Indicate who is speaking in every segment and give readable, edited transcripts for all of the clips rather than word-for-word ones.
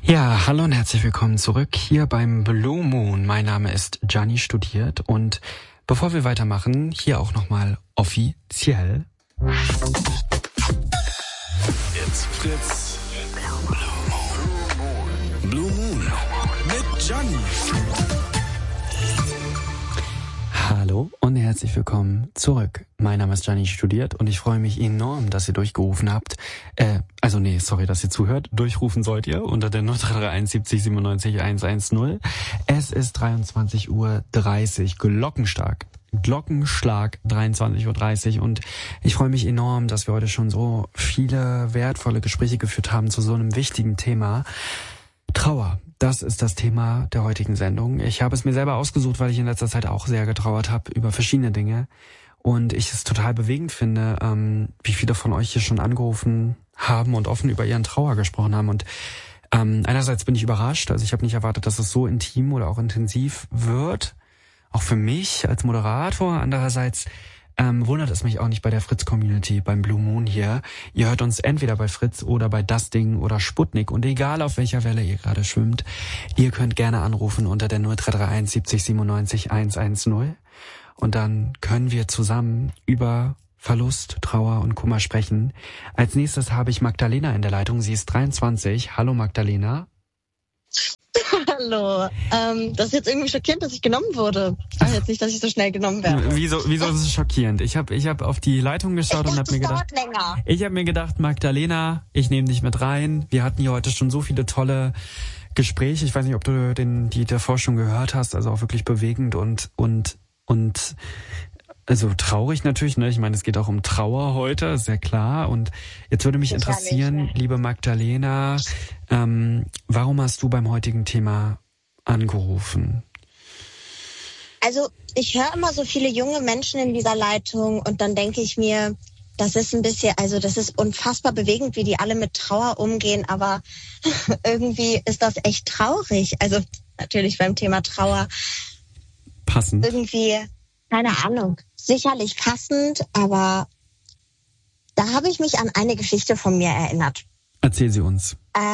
Speaker 1: Ja, hallo und herzlich willkommen zurück hier beim Blue Moon. Mein Name ist Gianni Studiert und bevor wir weitermachen, hier auch nochmal offiziell.
Speaker 2: Jetzt Fritz. Blue Moon mit Gianni.
Speaker 1: Hallo und herzlich willkommen zurück. Mein Name ist Gianni Studiert und ich freue mich enorm, dass ihr durchgerufen habt. Dass ihr zuhört. Durchrufen sollt ihr unter der 0331 70 97 110. Es ist 23:30 Uhr, Glockenschlag 23:30 Uhr und ich freue mich enorm, dass wir heute schon so viele wertvolle Gespräche geführt haben zu so einem wichtigen Thema. Trauer. Das ist das Thema der heutigen Sendung. Ich habe es mir selber ausgesucht, weil ich in letzter Zeit auch sehr getrauert habe über verschiedene Dinge. Und ich es total bewegend finde, wie viele von euch hier schon angerufen haben und offen über ihren Trauer gesprochen haben. Und einerseits bin ich überrascht. Also ich habe nicht erwartet, dass es so intim oder auch intensiv wird. Auch für mich als Moderator. Andererseits wundert es mich auch nicht bei der Fritz-Community, beim Blue Moon hier. Ihr hört uns entweder bei Fritz oder bei Das Ding oder Sputnik. Und egal auf welcher Welle ihr gerade schwimmt, ihr könnt gerne anrufen unter der 0331 70 97 110. Und dann können wir zusammen über Verlust, Trauer und Kummer sprechen. Als nächstes habe ich Magdalena in der Leitung. Sie ist 23. Hallo Magdalena.
Speaker 3: Hallo. Das ist jetzt irgendwie schockierend, dass ich genommen wurde. Ich dachte jetzt nicht, dass ich so schnell genommen werde.
Speaker 1: Wieso ist es schockierend? Ich hab auf die Leitung geschaut und habe mir gedacht, Magdalena, ich nehme dich mit rein. Wir hatten hier heute schon so viele tolle Gespräche. Ich weiß nicht, ob du die davor schon gehört hast. Also auch wirklich bewegend und also traurig natürlich, ne? Ich meine, es geht auch um Trauer heute, ist ja klar. Und jetzt würde mich interessieren, liebe Magdalena, warum hast du beim heutigen Thema angerufen?
Speaker 3: Also ich höre immer so viele junge Menschen in dieser Leitung und dann denke ich mir, das ist unfassbar bewegend, wie die alle mit Trauer umgehen, aber irgendwie ist das echt traurig. Also natürlich beim Thema Trauer.
Speaker 1: Passend.
Speaker 3: Irgendwie, keine Ahnung, sicherlich passend, aber da habe ich mich an eine Geschichte von mir erinnert.
Speaker 1: Erzähl sie uns.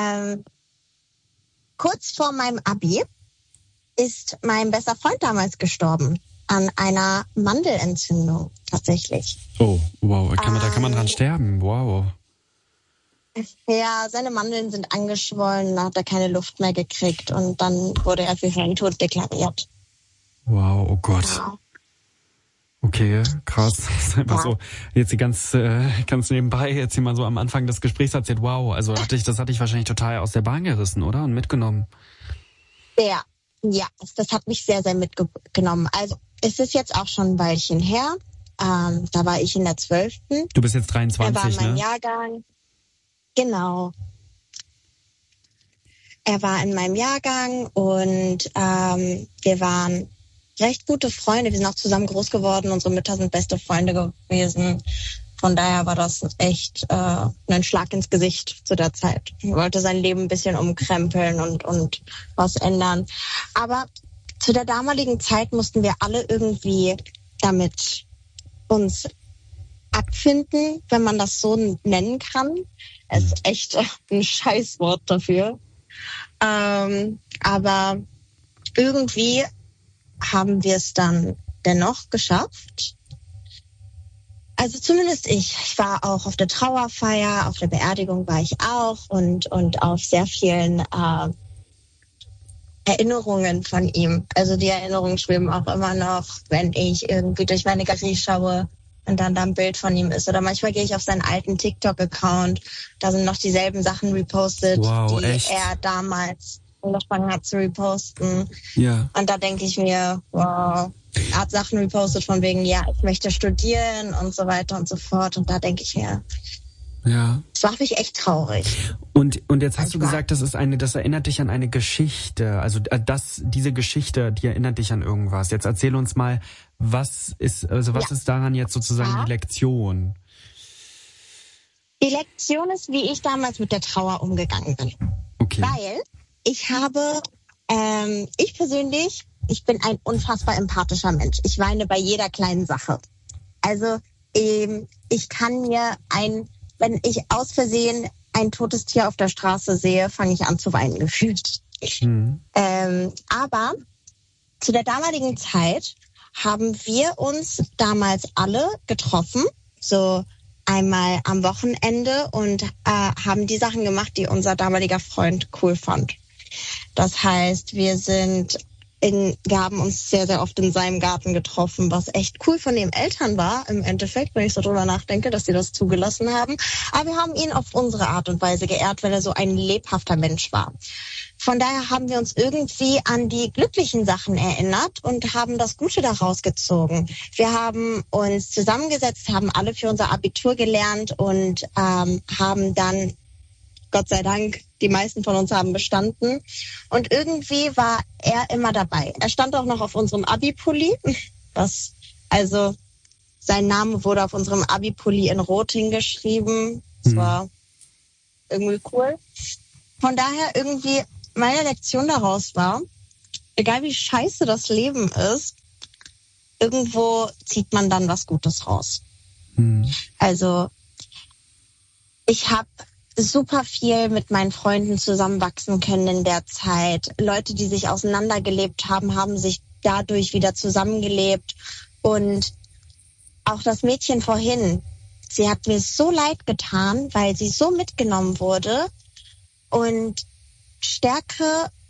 Speaker 3: Kurz vor meinem Abi ist mein bester Freund damals gestorben an einer Mandelentzündung tatsächlich.
Speaker 1: Oh, wow, da kann man dran sterben, wow.
Speaker 3: Ja, seine Mandeln sind angeschwollen, da hat er keine Luft mehr gekriegt und dann wurde er für seinen Tod deklariert.
Speaker 1: Wow, oh Gott.
Speaker 3: Ja.
Speaker 1: Okay, krass. Das ist einfach so, jetzt die ganz nebenbei, jetzt hier mal so am Anfang des Gesprächs erzählt, wow, also das hatte ich wahrscheinlich total aus der Bahn gerissen, oder? Und mitgenommen. Ja,
Speaker 3: das hat mich sehr, sehr mitgenommen. Also es ist jetzt auch schon ein Weilchen her. Da war ich in der 12.
Speaker 1: Du bist jetzt 23,
Speaker 3: er war in meinem
Speaker 1: ne?
Speaker 3: Jahrgang. Genau. Er war in meinem Jahrgang und wir waren recht gute Freunde. Wir sind auch zusammen groß geworden. Unsere Mütter sind beste Freunde gewesen. Von daher war das echt ein Schlag ins Gesicht zu der Zeit. Er wollte sein Leben ein bisschen umkrempeln und was ändern. Aber zu der damaligen Zeit mussten wir alle irgendwie damit uns abfinden, wenn man das so nennen kann. Es ist echt ein Scheißwort dafür. Aber irgendwie haben wir es dann dennoch geschafft. Also zumindest ich. Ich war auch auf der Trauerfeier, auf der Beerdigung war ich auch und auf sehr vielen Erinnerungen von ihm. Also die Erinnerungen schweben auch immer noch, wenn ich irgendwie durch meine Galerie schaue und dann da ein Bild von ihm ist. Oder manchmal gehe ich auf seinen alten TikTok-Account, da sind noch dieselben Sachen repostet, die
Speaker 1: echt?
Speaker 3: er damals angefangen hat zu reposten.
Speaker 1: Ja.
Speaker 3: Und da denke ich mir, wow, er hat Sachen repostet von wegen, ja, ich möchte studieren und so weiter und so fort. Und da denke ich mir,
Speaker 1: ja.
Speaker 3: Das macht mich echt traurig.
Speaker 1: Und jetzt hast du gesagt, das erinnert dich an eine Geschichte. Also diese Geschichte, die erinnert dich an irgendwas. Jetzt erzähl uns mal, was ist daran jetzt sozusagen die Lektion?
Speaker 3: Die Lektion ist, wie ich damals mit der Trauer umgegangen bin.
Speaker 1: Okay.
Speaker 3: Weil ich persönlich bin ein unfassbar empathischer Mensch. Ich weine bei jeder kleinen Sache. Also ich kann mir wenn ich aus Versehen ein totes Tier auf der Straße sehe, fange ich an zu weinen gefühlt. Aber zu der damaligen Zeit haben wir uns damals alle getroffen, so einmal am Wochenende, und haben die Sachen gemacht, die unser damaliger Freund cool fand. Das heißt, wir haben uns sehr, sehr oft in seinem Garten getroffen, was echt cool von den Eltern war, im Endeffekt, wenn ich so drüber nachdenke, dass sie das zugelassen haben. Aber wir haben ihn auf unsere Art und Weise geehrt, weil er so ein lebhafter Mensch war. Von daher haben wir uns irgendwie an die glücklichen Sachen erinnert und haben das Gute daraus gezogen. Wir haben uns zusammengesetzt, haben alle für unser Abitur gelernt und haben dann, Gott sei Dank, die meisten von uns haben bestanden. Und irgendwie war er immer dabei. Er stand auch noch auf unserem Abi-Pulli. Sein Name wurde auf unserem Abi-Pulli in Rot hingeschrieben. Das war irgendwie cool. Von daher irgendwie, meine Lektion daraus war, egal wie scheiße das Leben ist, irgendwo zieht man dann was Gutes raus. Also, ich habe super viel mit meinen Freunden zusammenwachsen können in der Zeit. Leute, die sich auseinandergelebt haben, haben sich dadurch wieder zusammengelebt. Und auch das Mädchen vorhin, sie hat mir so leid getan, weil sie so mitgenommen wurde. Und Stärke